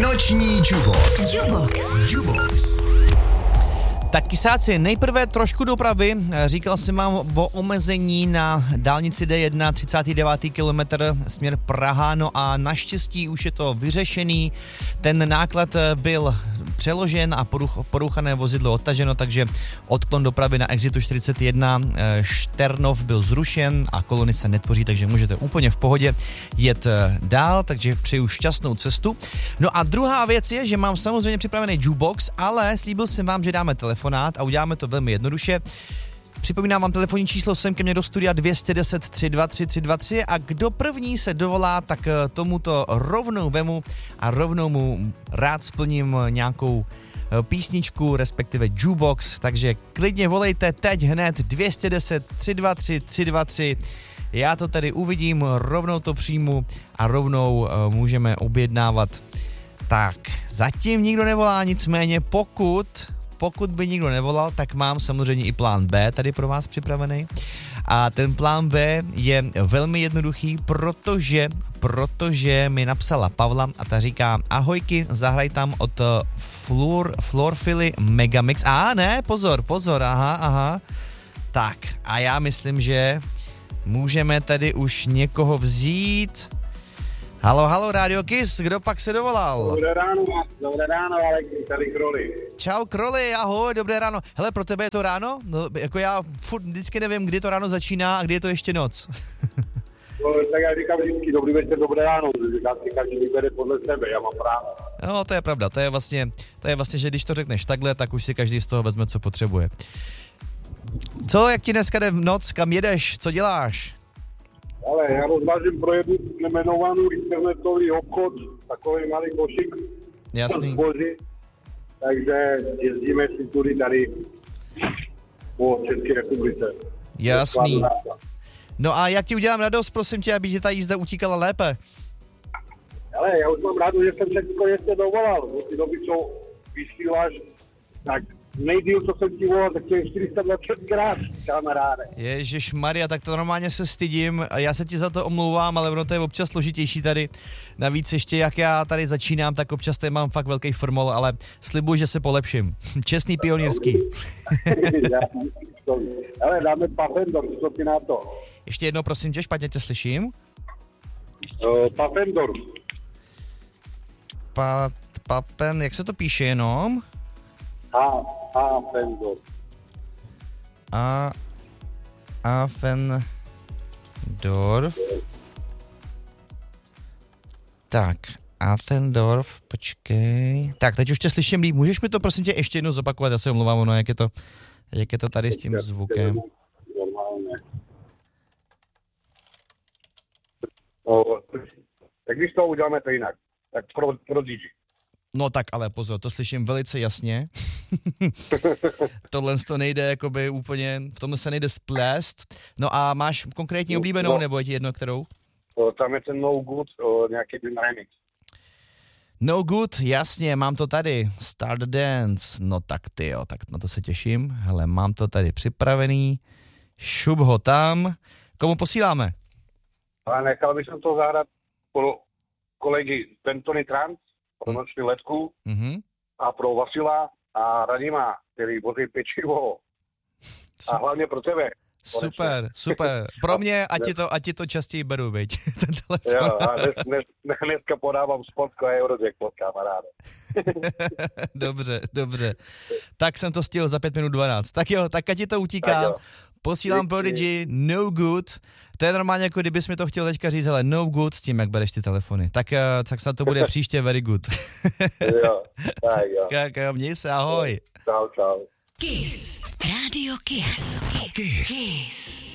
Noční Jubox. Jubox. Tak kysáci, nejprve trošku dopravy. Říkal jsem vám o omezení na dálnici D1, 39. kilometr, směr Praha, no a naštěstí už je to vyřešený. Ten náklad byl přeložen a porouchané vozidlo odtaženo, takže odklon dopravy na exitu 41 Šternov byl zrušen a kolony se netvoří, takže můžete úplně v pohodě jet dál, takže přeju šťastnou cestu. No a druhá věc je, že mám samozřejmě připravený jukebox, ale slíbil jsem vám, že dáme telefonát a uděláme to velmi jednoduše. Připomínám vám telefonní číslo sem ke mně do studia 210 323 323 a kdo první se dovolá, tak tomuto rovnou vemu a rovnou mu rád splním nějakou písničku, respektive jukebox, takže klidně volejte teď hned 210 323 323. Já to tady uvidím, rovnou to přijmu a rovnou můžeme objednávat. Tak, zatím nikdo nevolá, nicméně pokud by nikdo nevolal, tak mám samozřejmě i plán B tady pro vás připravený. A ten plán B je velmi jednoduchý, protože mi napsala Pavla a ta říká: ahojky, zahraj tam od Floorfilly Megamix. Pozor, aha. Tak, a já myslím, že můžeme tady už někoho vzít. Halo, Radio Kiss, kdo pak se dovolal? Dobré ráno, Alek, tady Kroli. Čau Kroli, ahoj, dobré ráno. Hele, pro tebe je to ráno? No, jako já furt vždycky nevím, kdy to ráno začíná a kdy je to ještě noc. No, tak já říkám vždycky dobrý večer, dobré ráno, každý vybere podle sebe, já mám ráno. No, to je pravda, to je vlastně, že když to řekneš takhle, tak už si každý z toho vezme, co potřebuje. Co, jak ti dneska jde v noc, kam jedeš, co děláš? Ale já rozvážím pro jednu nejmenovanou internetový obchod, takový malý košík. Jasný. Zboží, takže jezdíme si tudy tady po České republice. Jasný. No a jak ti udělám radost, prosím tě, aby ta jízda utíkala lépe? Ale já už mám rádu, že jsem se konečně dovolal. Do té doby, co vysíláš, tak nejdýl, co jsem ti volal, tak to je 420krát, kamaráde. Ježišmarja, tak to normálně se stydím a já se ti za to omlouvám, ale ono to je občas složitější tady. Navíc ještě jak já tady začínám, tak občas tady mám fakt velký formol, ale slibuji, že se polepším. Čestný pionýrský. Ale dáme Pafendor, co ty na to? Ještě jednou, prosím tě, špatně tě slyším. Pafendor. Papen, jak se to píše jenom? Pafendor. Affendorf. Tak, Affendorf, počkej. Tak, teď už tě slyším líp. Můžeš mi to prosím tě ještě jednou zopakovat? Já se omlouvám, ono, jak je to tady s tím zvukem. Tak když to uděláme to jinak, tak pro Gigi. No tak ale pozor, to slyším velice jasně. Tohle to nejde jakoby úplně, v tomhle se nejde splést. No a máš konkrétní oblíbenou, nebo je ti jedno kterou? Tam je ten No Good, nějaký remix. No Good, jasně, mám to tady. Start Dance, no tak tyjo, tak na to se těším. Hele, mám to tady připravený. Šup ho tam. Komu posíláme? Ale nechal bych to zahrát pro kolegy Pentony Trans, pro noční letku a pro Vasila a Radima, který vozí pečivo. A hlavně pro tebe. Super. Pro mě, ať ti to častěji beru, viď? Ten telefon. Jo, a dneska podávám spotku a Eurojackpot, kamaráde. Dobře. Tak jsem to stihl za 5:12. Tak jo, tak ať ti to utíká. Posílám Prodigy No Good. To je normálně, jako kdybys mi to chtěl teďka říct, hele, No Good s tím, jak bereš ty telefony. Tak snad to bude příště Very Good. Jo, tak jo. Tak jo, měj se, ahoj. Čau. Kiss. Radio Kiss.